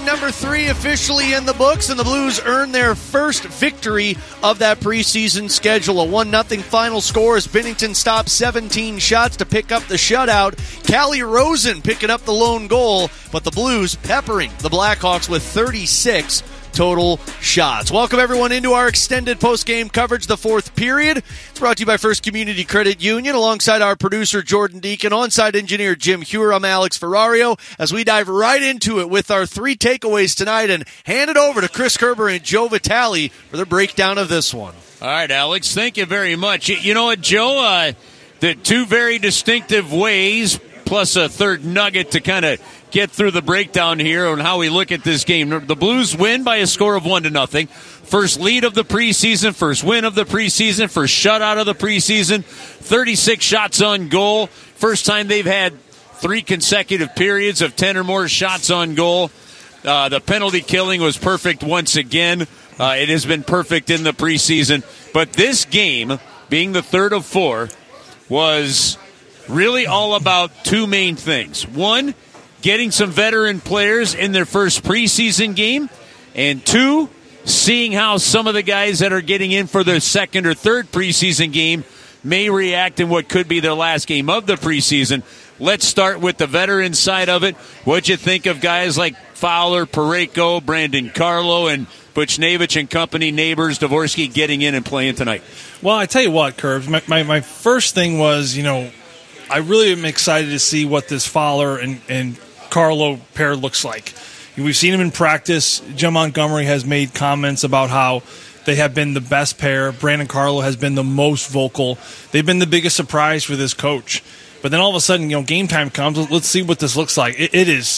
Game number 3 officially in the books, and the Blues earn their first victory of that preseason schedule. A 1-0 final score as Binnington stopped 17 shots to pick up the shutout. Calle Rosen picking up the lone goal, but the Blues peppering the Blackhawks with 36 total shots. Welcome everyone into our extended post-game coverage, the fourth period. It's brought to you by First Community Credit Union, alongside our producer Jordan Deacon, on-site engineer Jim Hewer. I'm Alex Ferrario, as we dive right into it with our 3 takeaways tonight and hand it over to Chris Kerber and Joe Vitale for the breakdown of this one. All right, Alex, thank you very much. You know what, Joe? The 2 very distinctive ways, plus a third nugget to kind of get through the breakdown here on how we look at this game. The Blues win by a score of 1-0. First lead of the preseason, first win of the preseason, first shutout of the preseason, 36 shots on goal. First time they've had 3 consecutive periods of 10 or more shots on goal. The penalty killing was perfect once again. It has been perfect in the preseason. But this game, being the third of 4, was really all about 2 main things. One, getting some veteran players in their first preseason game, and 2, seeing how some of the guys that are getting in for their second or third preseason game may react in what could be their last game of the preseason. Let's start with the veteran side of it. What'd you think of guys like Fowler, Parayko, Brandon Carlo, and Buchnevich and company, Neighbors, Dvorsky getting in and playing tonight? Well, I tell you what, Curbs, my first thing was, I really am excited to see what this Fowler and Carlo pair looks like. We've seen him in practice. Jim Montgomery has made comments about how they have been the best pair. Brandon Carlo has been the most vocal. They've been the biggest surprise for this coach. But then all of a sudden, game time comes. Let's see what this looks like. It is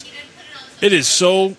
so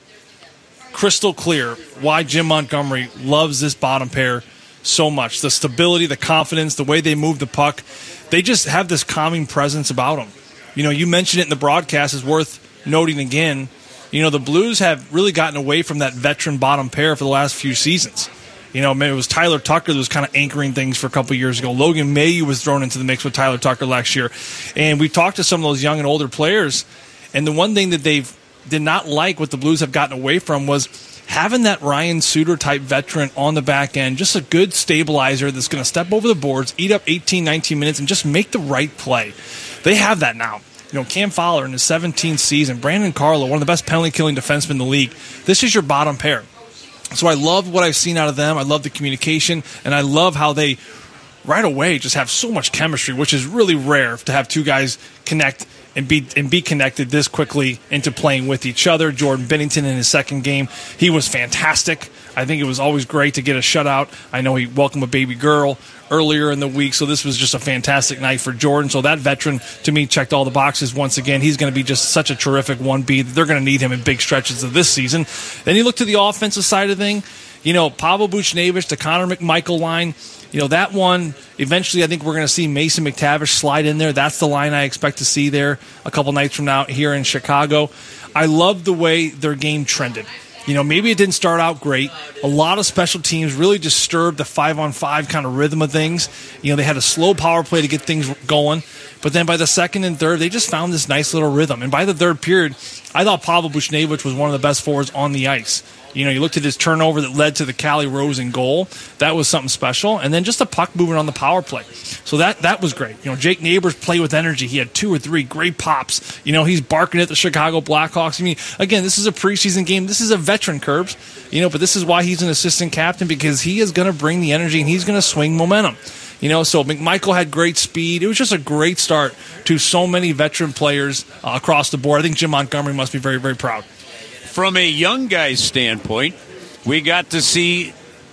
crystal clear why Jim Montgomery loves this bottom pair so much. The stability, the confidence, the way they move the puck. They just have this calming presence about them. You mentioned it in the broadcast. Is worth noting again. The Blues have really gotten away from that veteran bottom pair for the last few seasons. Maybe it was Tyler Tucker that was kind of anchoring things for a couple of years ago. Logan Mailloux was thrown into the mix with Tyler Tucker last year. And we talked to some of those young and older players, and the one thing that they did not like what the Blues have gotten away from was having that Ryan Suter-type veteran on the back end, just a good stabilizer that's going to step over the boards, eat up 18, 19 minutes, and just make the right play. They have that now. Cam Fowler in his 17th season, Brandon Carlo, one of the best penalty-killing defensemen in the league. This is your bottom pair. So I love what I've seen out of them. I love the communication, and I love how they right away just have so much chemistry, which is really rare to have 2 guys connect and be connected this quickly into playing with each other. Jordan Binnington in his second game, he was fantastic. I think it was always great to get a shutout. I know he welcomed a baby girl earlier in the week, so this was just a fantastic night for Jordan. So that veteran, to me, checked all the boxes once again. He's going to be just such a terrific 1B. They're going to need him in big stretches of this season. Then you look to the offensive side of thing. Pavel Buchnevich, the Connor McMichael line, that one, eventually I think we're going to see Mason McTavish slide in there. That's the line I expect to see there a couple nights from now here in Chicago. I love the way their game trended. Maybe it didn't start out great. A lot of special teams really disturbed the 5-on-5 kind of rhythm of things. They had a slow power play to get things going. But then by the second and third, they just found this nice little rhythm. And by the third period, I thought Pavel Buchnevich was one of the best forwards on the ice. You looked at his turnover that led to the Calle Rosen goal. That was something special. And then just the puck movement on the power play. So that was great. Jake Neighbors played with energy. He had 2 or 3 great pops. He's barking at the Chicago Blackhawks. Again, this is a preseason game. This is a veteran, Curbs. But this is why he's an assistant captain, because he is going to bring the energy and he's going to swing momentum. So McMichael had great speed. It was just a great start to so many veteran players across the board. I think Jim Montgomery must be very, very proud. From a young guy's standpoint, we got to see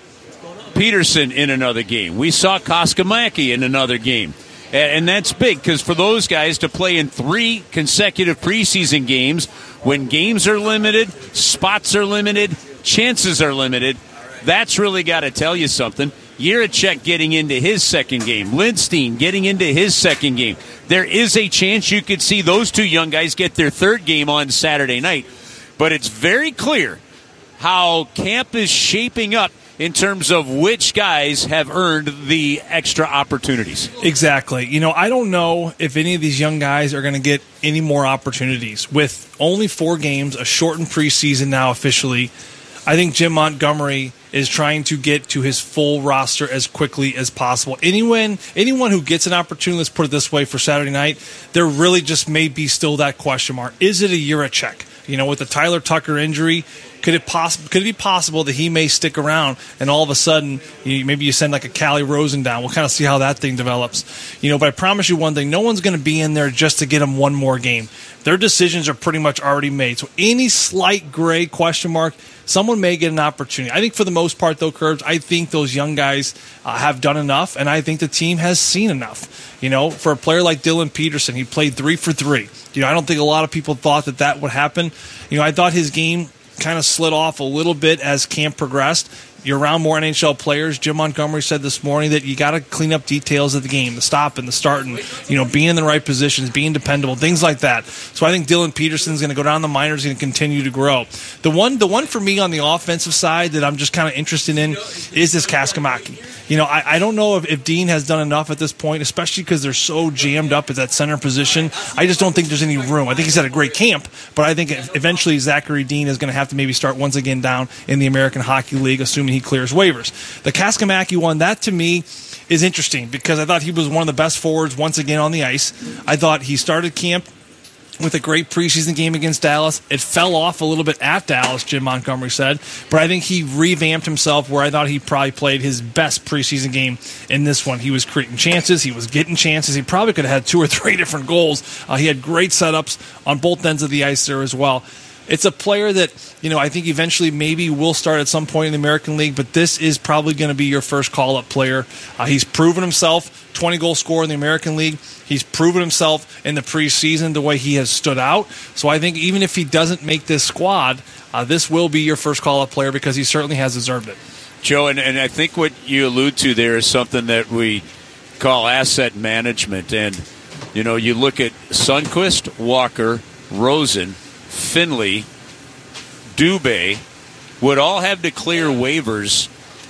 Peterson in another game. We saw Koskamaki in another game. And that's big, because for those guys to play in 3 consecutive preseason games, when games are limited, spots are limited, chances are limited, that's really got to tell you something. Jiricek getting into his second game. Lindstein getting into his second game. There is a chance you could see those 2 young guys get their third game on Saturday night. But it's very clear how camp is shaping up. in terms of which guys have earned the extra opportunities. Exactly. I don't know if any of these young guys are going to get any more opportunities. With only 4 games, a shortened preseason now officially, I think Jim Montgomery is trying to get to his full roster as quickly as possible. Anyone who gets an opportunity, let's put it this way, for Saturday night, there really just may be still that question mark. Is it a Jiricek? With the Tyler Tucker injury, could it be possible that he may stick around and all of a sudden maybe you send like a Callie Rosen down? We'll kind of see how that thing develops. But I promise you one thing, no one's going to be in there just to get them one more game. Their decisions are pretty much already made. So any slight gray question mark, someone may get an opportunity. I think for the most part, though, Curbs, I think those young guys have done enough, and I think the team has seen enough. For a player like Dylan Peterson, he played 3 for 3. I don't think a lot of people thought that would happen. I thought his game kind of slid off a little bit as camp progressed. You're around more NHL players. Jim Montgomery said this morning that you got to clean up details of the game, the stopping, the starting, being in the right positions, being dependable, things like that. So I think Dylan Peterson's going to go down the minors, going to continue to grow. The one for me on the offensive side that I'm just kind of interested in is this Kaskimaki. I don't know if Dean has done enough at this point, especially because they're so jammed up at that center position. I just don't think there's any room. I think he's had a great camp, but I think eventually Zachary Dean is going to have to maybe start once again down in the American Hockey League, assuming he clears waivers. The Kaskimaki one, that to me is interesting because I thought he was one of the best forwards once again on the ice. I thought he started camp with a great preseason game against Dallas. It fell off a little bit at Dallas, Jim Montgomery said, but I think he revamped himself where I thought he probably played his best preseason game in this one. He was creating chances. He was getting chances. He probably could have had 2 or 3 different goals. He had great setups on both ends of the ice there as well. It's a player that, I think eventually maybe will start at some point in the American League, but this is probably going to be your first call-up player. He's proven himself, 20-goal scorer in the American League. He's proven himself in the preseason the way he has stood out. So I think even if he doesn't make this squad, this will be your first call-up player because he certainly has deserved it. Joe, and I think what you allude to there is something that we call asset management. And, you look at Sundqvist, Walker, Rosen, Finley, Dubé would all have to clear waivers,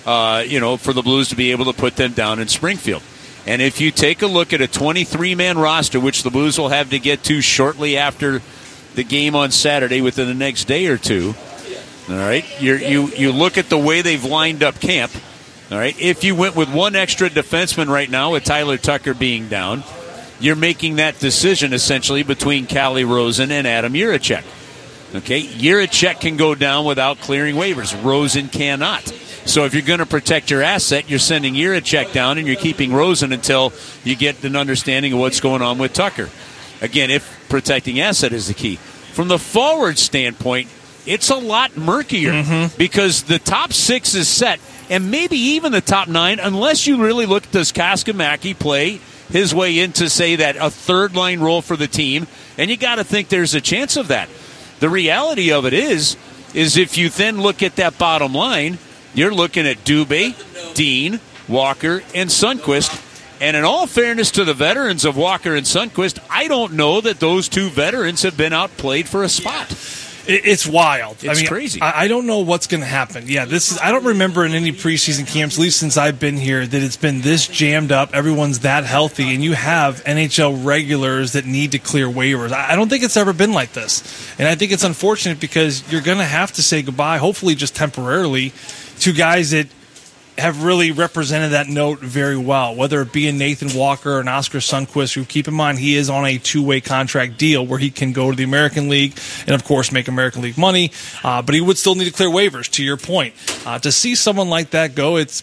for the Blues to be able to put them down in Springfield. And if you take a look at a 23-man roster, which the Blues will have to get to shortly after the game on Saturday within the next day or two, all right, you look at the way they've lined up camp, all right, if you went with one extra defenseman right now with Tyler Tucker being down, you're making that decision essentially between Callie Rosen and Adam Jiricek. Okay, Jiricek can go down without clearing waivers. Rosen cannot. So if you're going to protect your asset, you're sending Jiricek down and you're keeping Rosen until you get an understanding of what's going on with Tucker. Again, if protecting asset is the key. From the forward standpoint, it's a lot murkier because the top 6 is set, and maybe even the top 9, unless you really look at does Kaskimaki play his way into, say, that a third-line role for the team, and you got to think there's a chance of that. The reality of it is if you then look at that bottom line, you're looking at Dubé, Dean, Walker, and Sundqvist. And in all fairness to the veterans of Walker and Sundqvist, I don't know that those 2 veterans have been outplayed for a spot. It's wild. It's crazy. I don't know what's going to happen. Yeah, I don't remember in any preseason camps, at least since I've been here, that it's been this jammed up. Everyone's that healthy, and you have NHL regulars that need to clear waivers. I don't think it's ever been like this. And I think it's unfortunate because you're going to have to say goodbye, hopefully just temporarily, to guys that have really represented that note very well, whether it be in Nathan Walker or an Oscar Sundqvist, who, keep in mind, he is on a 2-way contract deal where he can go to the American League and, of course, make American League money, but he would still need to clear waivers, to your point. To see someone like that go, it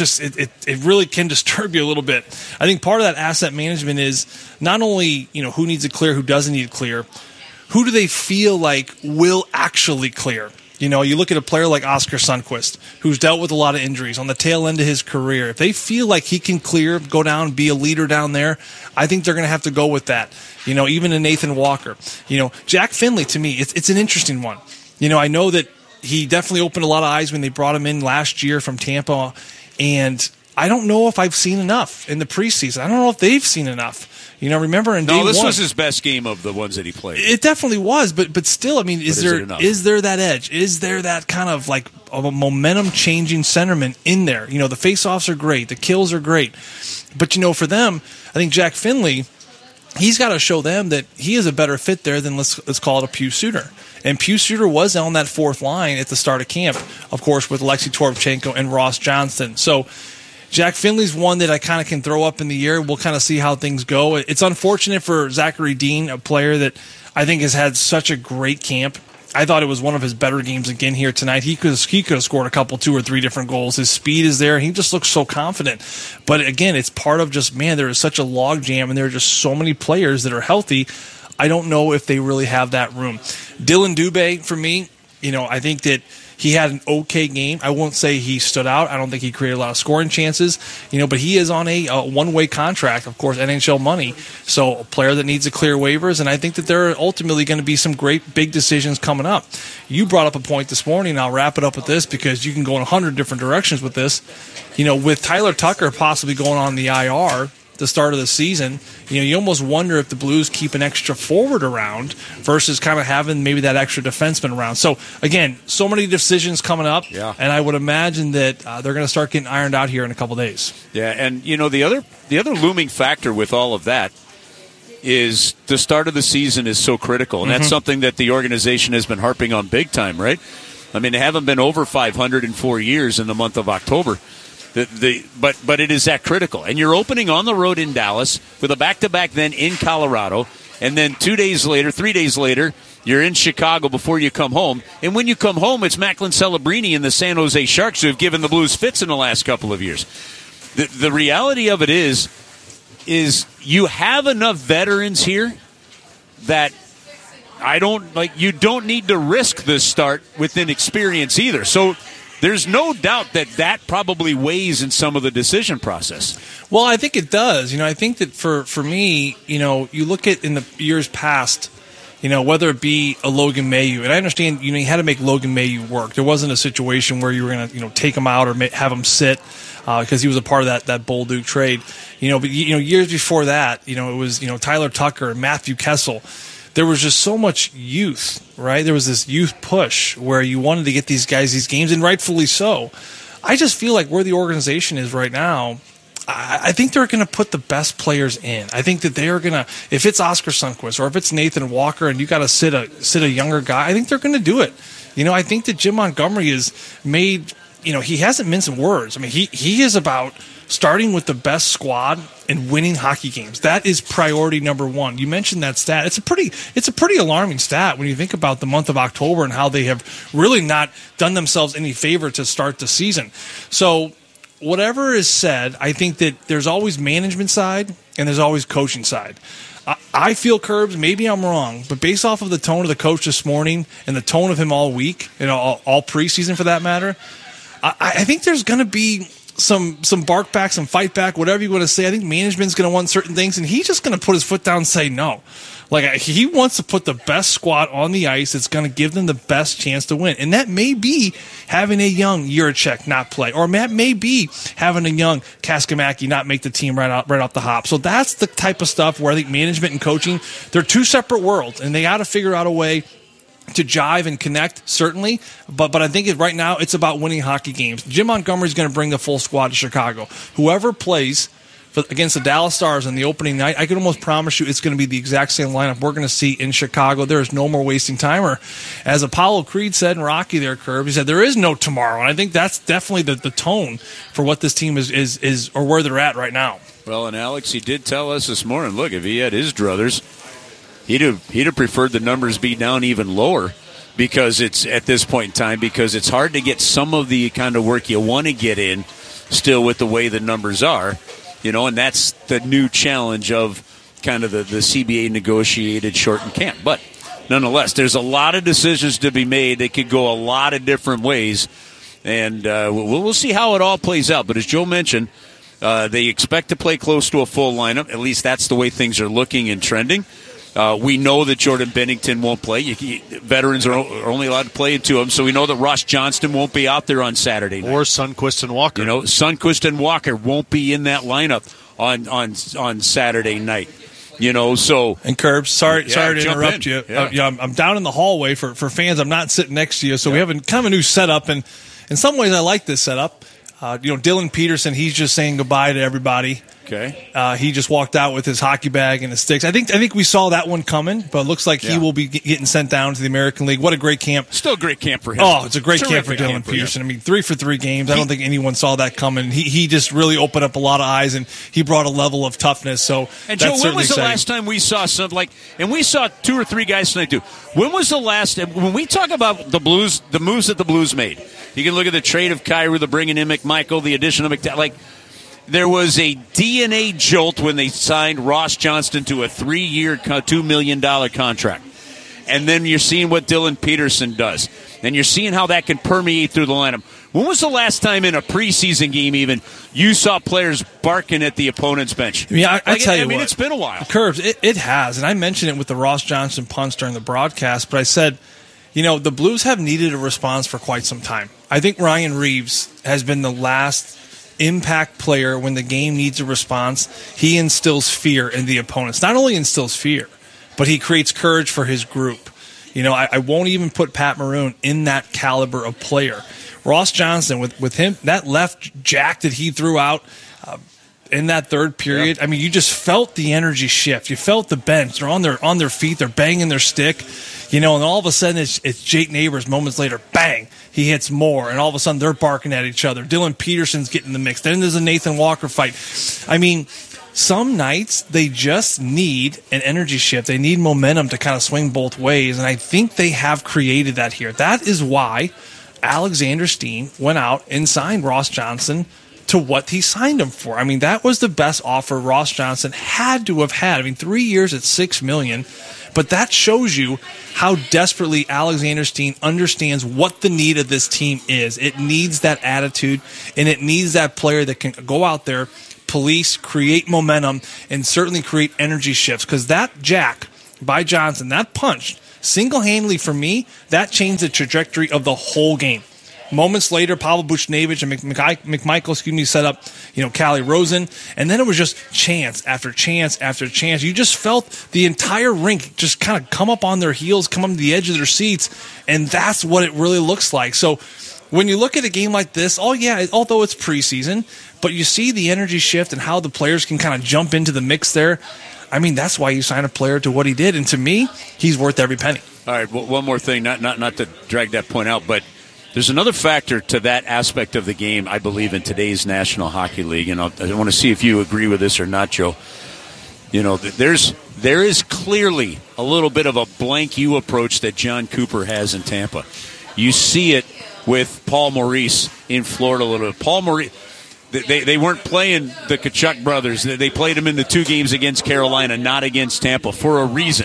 really can disturb you a little bit. I think part of that asset management is not only, who needs to clear, who doesn't need to clear, who do they feel like will actually clear? You look at a player like Oscar Sundqvist, who's dealt with a lot of injuries on the tail end of his career. If they feel like he can clear, go down, be a leader down there, I think they're going to have to go with that. Even in Nathan Walker. Jack Finley, to me, it's an interesting one. I know that he definitely opened a lot of eyes when they brought him in last year from Tampa, and I don't know if I've seen enough in the preseason. I don't know if they've seen enough. Remember in day one. No, this was his best game of the ones that he played. It definitely was, but still, is there that edge? Is there that kind of like a momentum-changing centerman in there. You know, the face-offs are great. The kills are great. But, you know, for them, I think Jack Finley, he's got to show them that he is a better fit there than, let's call it, a Pius Suter. And Pius Suter was on that fourth line at the start of camp, of course, with Alexei Toropchenko and Ross Johnston. So Jack Finley's one that I kind of can throw up in the air. We'll kind of see how things go. It's unfortunate for Zachary Dean, a player that I think has had such a great camp. I thought it was one of his better games again here tonight. He could have scored a couple, 2 or 3 different goals. His speed is there, and he just looks so confident. But again, it's part of just, man, there is such a log jam, and there are just so many players that are healthy. I don't know if they really have that room. Dylan Dubé, for me, you know, I think that he had an okay game. I won't say he stood out. I don't think he created a lot of scoring chances, you know, but he is on a one-way contract, of course, NHL money. So a player that needs to clear waivers, and I think that there are ultimately going to be some great big decisions coming up. You brought up a point this morning, and I'll wrap it up with this because you can go in 100 different directions with this. You know, with Tyler Tucker possibly going on the IR the start of the season, you know, you almost wonder if the Blues keep an extra forward around versus kind of having maybe that extra defenseman around. So, again, so many decisions coming up, and I would imagine that they're going to start getting ironed out here in a couple days. Yeah, and, you know, the other looming factor with all of that is the start of the season is so critical, and that's something that the organization has been harping on big time, right? I mean, they haven't been over 500 in 4 years in the month of October. But it is that critical. And you're opening on the road in Dallas with a back-to-back then in Colorado, and then 3 days later, you're in Chicago before you come home. And when you come home, it's Macklin Celebrini and the San Jose Sharks who have given the Blues fits in the last couple of years. The reality of it is you have enough veterans here that you don't need to risk this start with inexperience either. So there's no doubt that probably weighs in some of the decision process. Well, I think it does. You know, I think that for me, you know, you look at in the years past, you know, whether it be a Logan Mailloux, and I understand, you know, you had to make Logan Mailloux work. There wasn't a situation where you were going to, you know, take him out or have him sit because he was a part of that Bolduc trade. You know, but, you know, years before that, you know, it was, you know, Tyler Tucker and Matthew Kessel. There was just so much youth, right? There was this youth push where you wanted to get these guys these games, and rightfully so. I just feel like where the organization is right now, I think they're going to put the best players in. I think that they are going to, if it's Oscar Sundqvist or if it's Nathan Walker and you got to sit a younger guy, I think they're going to do it. You know, I think that Jim Montgomery has made, you know, he hasn't minced words. I mean, he is about starting with the best squad and winning hockey games. That is priority number one. You mentioned that stat. It's a pretty alarming stat when you think about the month of October and how they have really not done themselves any favor to start the season. So whatever is said, I think that there's always management side and there's always coaching side. I feel, Curbs, maybe I'm wrong, but based off of the tone of the coach this morning and the tone of him all week, you know, all preseason for that matter, I think there's going to be some bark back, some fight back, whatever you want to say. I think management's going to want certain things, and he's just going to put his foot down and say no. Like, he wants to put the best squad on the ice that's going to give them the best chance to win. And that may be having a young Jiricek not play, or that may be having a young Kaskimaki not make the team right off the hop. So that's the type of stuff where I think management and coaching, they're two separate worlds, and they got to figure out a way to jive and connect, certainly, but I think right now it's about winning hockey games. Jim Montgomery's going to bring the full squad to Chicago. Whoever plays against the Dallas Stars on the opening night, I can almost promise you it's going to be the exact same lineup we're going to see in Chicago. There is no more wasting time. Or as Apollo Creed said in Rocky there, Curb, he said there is no tomorrow. And I think that's definitely the tone for what this team is or where they're at right now. Well, and Alex, he did tell us this morning, look, if he had his druthers, he'd have preferred the numbers be down even lower because it's at this point in time, because it's hard to get some of the kind of work you want to get in still with the way the numbers are, you know, and that's the new challenge of kind of the CBA negotiated shortened camp. But nonetheless, there's a lot of decisions to be made. They could go a lot of different ways, and we'll see how it all plays out. But as Joe mentioned, they expect to play close to a full lineup. At least that's the way things are looking and trending. We know that Jordan Binnington won't play. Veterans are only allowed to play in two of them, so we know that Ross Johnston won't be out there on Saturday night. Or Sundqvist and Walker. You know, Sundqvist and Walker won't be in that lineup on Saturday night. You know, so... And Curbs, sorry to interrupt you. Yeah. I'm down in the hallway for fans. I'm not sitting next to you, so we have kind of a new setup, and in some ways, I like this setup. Dylan Peterson, he's just saying goodbye to everybody. Okay. He just walked out with his hockey bag and his sticks. I think we saw that one coming, but it looks like he will be getting sent down to the American League. What a great camp. Still a great camp for him. Oh, it's a great camp for Dylan Peterson. I mean, 3 for 3 games. I don't think anyone saw that coming. He just really opened up a lot of eyes, and he brought a level of toughness. So and that's Joe, when was exciting. the last time we saw something and we saw 2 or 3 guys tonight too. When was the last, when we talk about the Blues, the moves that the Blues made, you can look at the trade of Kyrou, the bringing in McMichael, the addition of McDowell, there was a DNA jolt when they signed Ross Johnston to a 3-year, $2 million contract. And then you're seeing what Dylan Peterson does. And you're seeing how that can permeate through the lineup. When was the last time in a preseason game even you saw players barking at the opponent's bench? I mean, I tell you what. It's been a while. Curbs, it has. And I mentioned it with the Ross Johnston punch during the broadcast, but I said, the Blues have needed a response for quite some time. I think Ryan Reeves has been the last impact player when the game needs a response. He instills fear in the opponents. Not only instills fear, but he creates courage for his group. I won't even put Pat Maroon in that caliber of player. Ross Johnston, with him, that left jack that he threw out in that third period, I mean, you just felt the energy shift. You felt the bench. They're on their feet. They're banging their stick. And all of a sudden it's Jake Neighbors. Moments later, bang, he hits more. And all of a sudden they're barking at each other. Dylan Peterson's getting in the mix. Then there's a Nathan Walker fight. I mean, some nights they just need an energy shift. They need momentum to kind of swing both ways. And I think they have created that here. That is why Alexander Steen went out and signed Ross Johnston to what he signed him for. I mean, that was the best offer Ross Johnston had to have had. I mean, 3 years at $6 million. But that shows you how desperately Alexander Steen understands what the need of this team is. It needs that attitude, and it needs that player that can go out there, police, create momentum, and certainly create energy shifts. Because that jack by Johnson, that punch, single-handedly for me, that changed the trajectory of the whole game. Moments later, Pavel Buchnevich and McMichael, set up, Calle Rosen, and then it was just chance after chance after chance. You just felt the entire rink just kind of come up on their heels, come up to the edge of their seats, and that's what it really looks like. So when you look at a game like this, although it's preseason, but you see the energy shift and how the players can kind of jump into the mix there. I mean, that's why you sign a player to what he did, and to me, he's worth every penny. All right, well, one more thing, not to drag that point out, but there's another factor to that aspect of the game, I believe, in today's National Hockey League, and I want to see if you agree with this or not, Joe. There is clearly a little bit of a blank you approach that John Cooper has in Tampa. You see it with Paul Maurice in Florida a little bit. Paul Maurice, they weren't playing the Tkachuk brothers. They played them in the 2 games against Carolina, not against Tampa, for a reason.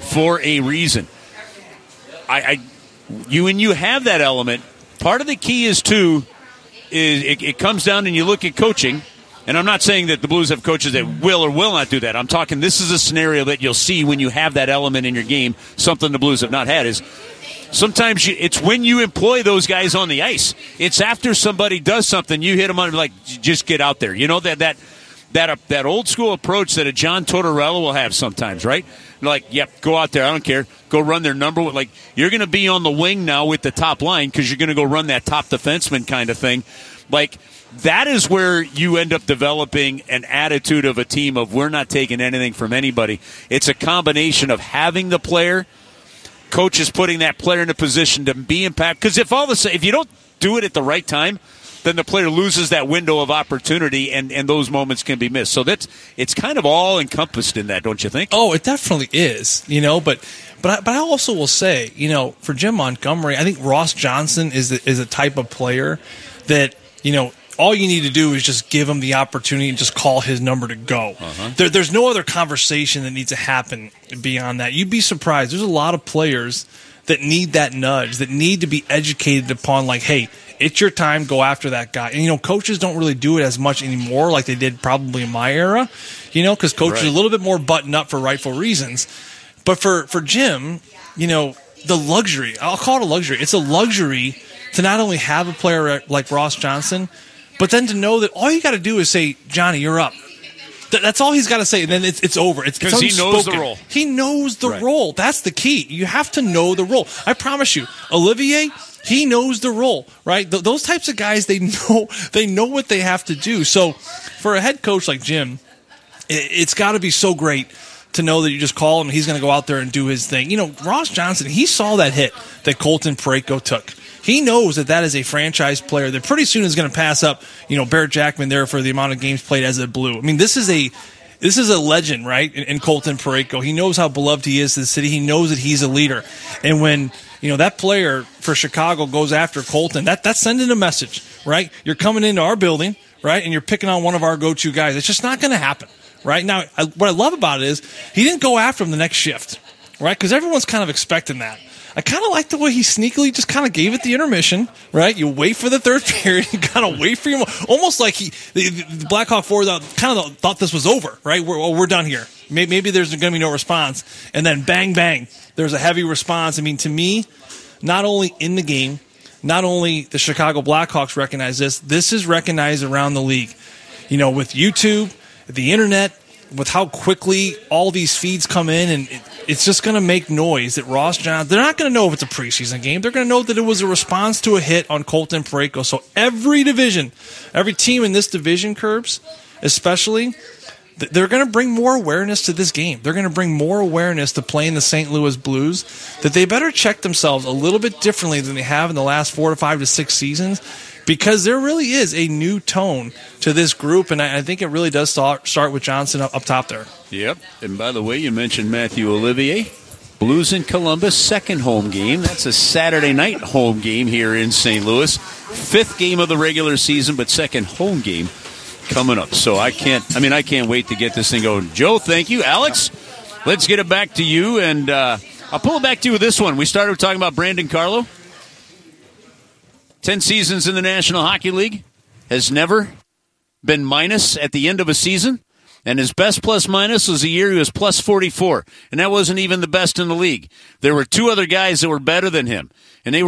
You have that element. Part of the key is it comes down and you look at coaching, and I'm not saying that the Blues have coaches that will or will not do that. I'm talking this is a scenario that you'll see when you have that element in your game, something the Blues have not had is sometimes it's when you employ those guys on the ice. It's after somebody does something, you hit them on just get out there. That old school approach that a John Tortorella will have sometimes, right? Go out there. I don't care. Go run their number. You're going to be on the wing now with the top line because you're going to go run that top defenseman kind of thing. That is where you end up developing an attitude of a team of we're not taking anything from anybody. It's a combination of having the player, coaches putting that player in a position to be impactful. Because if you don't do it at the right time, then the player loses that window of opportunity, and those moments can be missed. So it's kind of all encompassed in that, don't you think? Oh, it definitely is. But I also will say, for Jim Montgomery, I think Ross Johnston is a type of player that all you need to do is just give him the opportunity and just call his number to go. Uh-huh. There's no other conversation that needs to happen beyond that. You'd be surprised. There's a lot of players that need that nudge, that need to be educated upon, hey, it's your time, go after that guy. And, coaches don't really do it as much anymore like they did probably in my era, because coaches are a little bit more buttoned up for rightful reasons. But for Jim, the luxury, I'll call it a luxury. It's a luxury to not only have a player like Ross Johnston, but then to know that all you got to do is say, Johnny, you're up. That's all he's got to say, and then it's over. Because he knows the role. He knows the role. That's the key. You have to know the role. I promise you, Olivier, He knows the role, right? Those types of guys, they know what they have to do. So for a head coach like Jim, it's got to be so great to know that you just call him and he's going to go out there and do his thing. Ross Johnson, he saw that hit that Colton Parayko took. He knows that is a franchise player that pretty soon is going to pass up, Barrett Jackman there for the amount of games played as a Blue. I mean, this is a legend, right? In Colton Parayko. He knows how beloved he is to the city. He knows that he's a leader. And when, that player for Chicago goes after Colton, that's sending a message, right? You're coming into our building, right? And you're picking on one of our go-to guys. It's just not going to happen, right? Now, what I love about it is he didn't go after him the next shift, right? Because everyone's kind of expecting that. I kind of like the way he sneakily just kind of gave it the intermission, right? You wait for the third period, you kind of wait for him, almost like the Blackhawk forwards kind of thought this was over, right? We're done here. Maybe there's going to be no response, and then bang, bang, there's a heavy response. I mean, to me, not only in the game, not only the Chicago Blackhawks recognize this is recognized around the league. With YouTube, the internet, with how quickly all these feeds come in, and it's just going to make noise that Ross Johnson, they're not going to know if it's a preseason game. They're going to know that it was a response to a hit on Colton Parayko. So every division, every team in this division, Curbs, especially, they're going to bring more awareness to this game. They're going to bring more awareness to playing the St. Louis Blues, that they better check themselves a little bit differently than they have in the last 4 to 5 to 6 seasons, because there really is a new tone to this group, and I think it really does start with Johnson up top there. Yep. And by the way, you mentioned Matthew Olivier. Blues in Columbus, second home game. That's a Saturday night home game here in St. Louis. 5th game of the regular season, but second home game coming up. So I can't wait to get this thing going. Joe, thank you. Alex, let's get it back to you, and I'll pull it back to you with this one. We started talking about Brandon Carlo. 10 seasons in the National Hockey League, has never been minus at the end of a season, and his best plus-minus was a year he was plus 44, and that wasn't even the best in the league. There were 2 other guys that were better than him, and they were